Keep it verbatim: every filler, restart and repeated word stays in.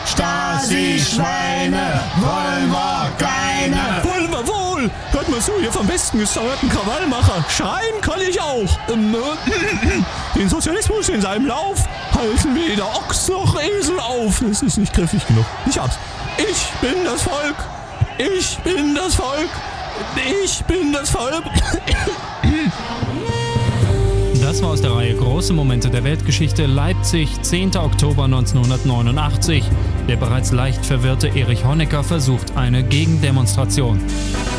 Stasi-Schweine wollen wir keine. Wollen wir wohl. Hört mal zu, ihr vom Westen gesteuerten Krawallmacher. Schreien kann ich auch. Ähm, äh, den Sozialismus in seinem Lauf halten weder Ochs noch Esel auf. Es ist nicht griffig genug. Ich hab's. Ich bin das Volk. Ich bin das Volk. Ich bin das Volk. Das war aus der Reihe Große Momente der Weltgeschichte Leipzig, zehnter Oktober neunzehnhundertneunundachtzig. Der bereits leicht verwirrte Erich Honecker versucht eine Gegendemonstration.